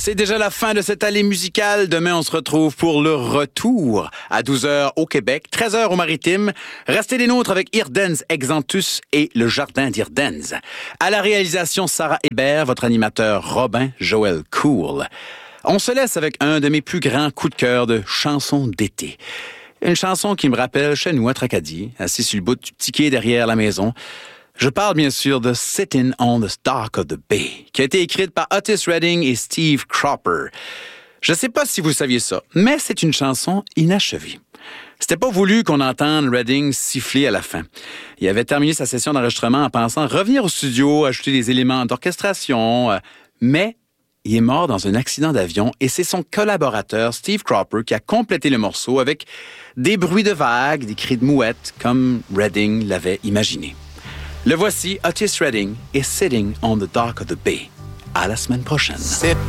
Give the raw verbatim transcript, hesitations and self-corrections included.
C'est déjà la fin de cette allée musicale. Demain, on se retrouve pour le retour à douze heures au Québec, treize heures au Maritime. Restez des nôtres avec Irden's Exanthus et le Jardin d'Irden's. À la réalisation, Sarah Hébert, votre animateur Robin Joël Cool. On se laisse avec un de mes plus grands coups de cœur de chansons d'été. Une chanson qui me rappelle chez nous à Tracadie, assis sur le bout du petit quai derrière la maison. Je parle bien sûr de Sitting on the Dock of the Bay, qui a été écrite par Otis Redding et Steve Cropper. Je ne sais pas si vous saviez ça, mais c'est une chanson inachevée. C'était pas voulu qu'on entende Redding siffler à la fin. Il avait terminé sa session d'enregistrement en pensant revenir au studio, ajouter des éléments d'orchestration, euh, mais il est mort dans un accident d'avion et c'est son collaborateur Steve Cropper qui a complété le morceau avec des bruits de vagues, des cris de mouettes, comme Redding l'avait imaginé. Le voici, Otis Redding et Sitting on the Dock of the Bay. À la semaine prochaine.